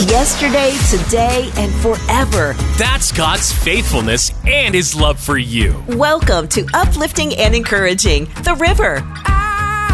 Yesterday, today, and forever. That's God's faithfulness and His love for you. Welcome to Uplifting and Encouraging, The River.